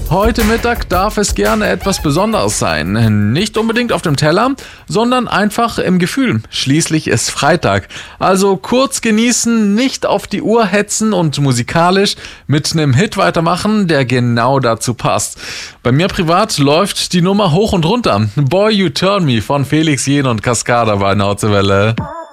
Heute Mittag darf es gerne etwas Besonderes sein. Nicht unbedingt auf dem Teller, sondern einfach im Gefühl. Schließlich ist Freitag. Also kurz genießen, nicht auf die Uhr hetzen und musikalisch mit einem Hit weitermachen, der genau dazu passt. Bei mir privat läuft die Nummer hoch und runter. Boy You Turn Me von Felix Jähn und Cascada bei Nauzewelle.